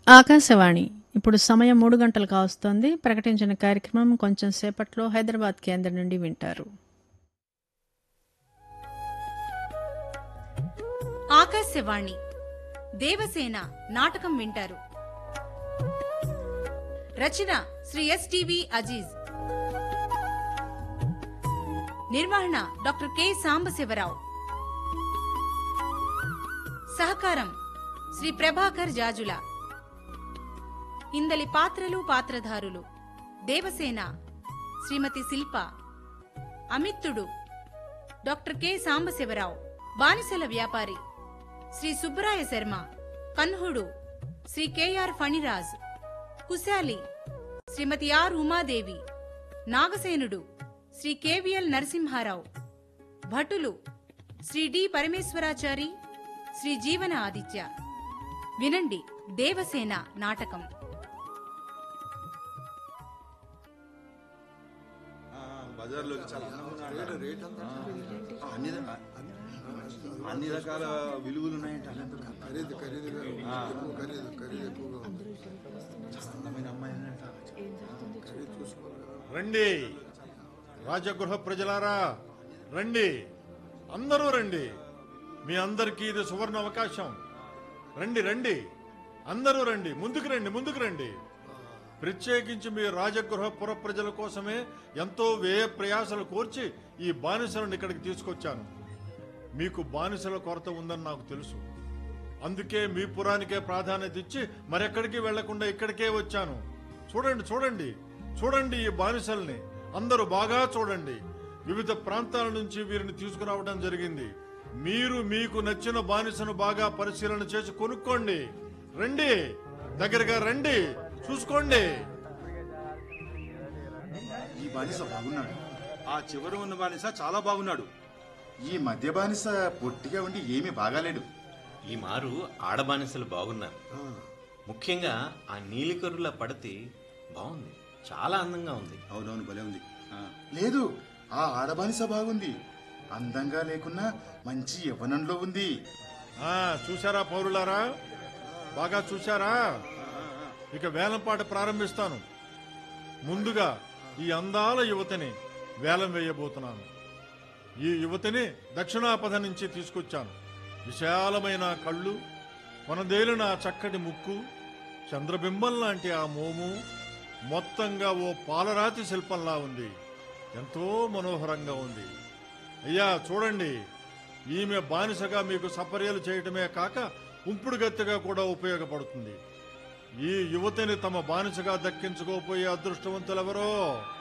ఆకాశవాణి ఇప్పుడు సమయం 3 గంటలు కావస్తోంది. ప్రకటించిన కార్యక్రమం కొంచెం సేపట్లో హైదరాబాద్ కేంద్రం నుండి వింటారు. ఆకాశవాణి దేవసేన నాటకం వింటారు. రచన శ్రీ ఎస్టివి అజీజ్, నిర్వహణ డాక్టర్ కె సాంబశివరావు, సహకారం శ్రీ ప్రభాకర్ జాజుల. ఇందలి పాత్రలు పాత్రధారులు: దేవసేన శ్రీమతి శిల్ప, అమిత్తుడు డాక్టర్ కె సాంబశివరావు, బానిసల వ్యాపారి Shri Subbaraya Sharma, కన్హుడు Shri KR Phaniraj, Kushali Shrimati are Umadevi, నాగసేనుడు Shri KVL Narasimha Rao, భటులు శ్రీ డి పరమేశ్వరాచారి, శ్రీ జీవన ఆదిత్య. వినండి దేవసేన నాటకం. బజార్లోకి చాలా అన్ని రకాల విలువలు ఉన్నాయంట. రండి రాజగృహ ప్రజలారా, రండి, అందరూ రండి. మీ అందరికీ ఇది సువర్ణ అవకాశం. రండి రండి, అందరూ రండి, ముందుకు రండి, ముందుకు రండి. ప్రత్యేకించి మీ రాజగృహ పుర ప్రజల కోసమే ఎంతో వ్యయ ప్రయాసలు కోర్చి ఈ బానిసలను ఇక్కడికి తీసుకొచ్చాను. మీకు బానిసల కొరత ఉందని నాకు తెలుసు. అందుకే మీ పురానికే ప్రాధాన్యత ఇచ్చి మరెక్కడికి వెళ్లకుండా ఇక్కడికే వచ్చాను. చూడండి చూడండి చూడండి, ఈ బానిసల్ని అందరూ బాగా చూడండి. వివిధ ప్రాంతాల నుంచి వీరిని తీసుకురావడం జరిగింది. మీరు మీకు నచ్చిన బానిసను బాగా పరిశీలన చేసి కొనుక్కోండి. రండి, దగ్గరగా రండి, చూసుకోండి. ఈ బానిస బాగున్నాడు. ఆ చివర ఉన్న బానిస చాలా బాగున్నాడు. ఈ మధ్య బానిస పొట్టిగా ఉండి ఏమీ బాగాలేడు. ఈ మారు ఆడబానిసలు బాగున్నారు. ముఖ్యంగా ఆ నీలికరుల పడతి బాగుంది, చాలా అందంగా ఉంది. అవునవును, భలే ఉంది. లేదు, ఆ ఆడబానిస బాగుంది. అందంగా లేకున్నా మంచి యవ్వనంలో ఉంది. చూశారా పౌరులారా, బాగా చూశారా? ఇక వేలంపాట ప్రారంభిస్తాను. ముందుగా ఈ అందాల యువతిని వేలం వేయబోతున్నాను. ఈ యువతిని దక్షిణాపథ నుంచి తీసుకొచ్చాను. విశాలమైన కళ్ళు, కొనదేలిన చక్కటి ముక్కు, చంద్రబింబం లాంటి ఆ మోము మొత్తంగా ఓ పాలరాతి శిల్పంలా ఉంది. ఎంతో మనోహరంగా ఉంది. అయ్యా చూడండి, ఈమె బానిసగా మీకు సపర్యలు చేయటమే కాక ఉంపుడు గత్తెగా కూడా ఉపయోగపడుతుంది. ఈ యువతిని తమ బానిసగా దక్కించుకోపోయే అదృష్టవంతులెవరో